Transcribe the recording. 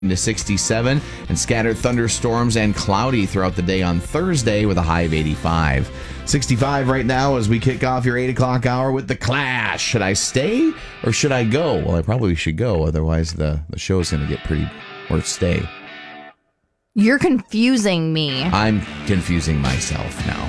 to 67, and scattered thunderstorms and cloudy throughout the day on Thursday with a high of 85. 65 right now as we kick off your 8 o'clock hour with The Clash. Should I stay or should I go? Well, I probably should go. Otherwise, the show's going to get pretty... Or stay. You're confusing me. I'm confusing myself now.